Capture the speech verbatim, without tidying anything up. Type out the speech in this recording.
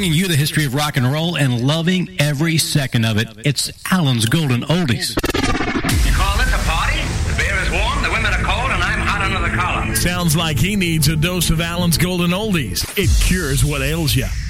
bringing you the history of rock and roll and loving every second of it. It's Alan's Golden Oldies. You call this a party? The beer is warm, the women are cold, and I'm hot under the collar. Sounds like he needs a dose of Alan's Golden Oldies. It cures what ails you.